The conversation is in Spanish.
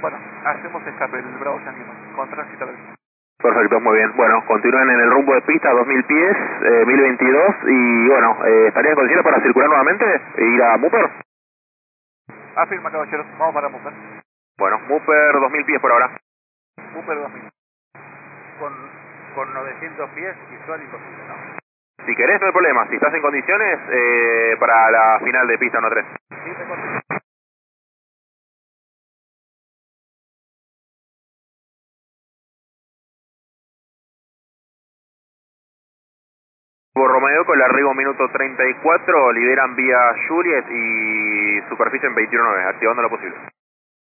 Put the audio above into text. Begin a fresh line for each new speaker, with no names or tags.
Bueno, hacemos escape, el Bravo Yankee, con tránsito.
Perfecto, muy bien. Bueno, continúen en el rumbo de pista 2000 pies, 1022 y bueno, ¿estarían en condiciones para circular nuevamente e ir a Mupper?
Afirma, caballeros, vamos para Mupper.
Bueno, Mupper 2000 pies por ahora.
Mupper 2000. Con 900 pies, visual imposible, ¿no?
Si querés no hay problema, si estás en condiciones, para la final de pista 1-3.
Sí, te contesto.
Romeo con el arribo minuto 34, liberan vía Juliet y superficie en 21.9, activando lo posible.